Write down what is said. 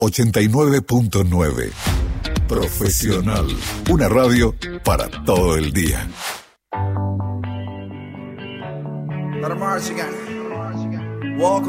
89.9. Profesional. Una radio para todo el día. Let 'em march again. Walk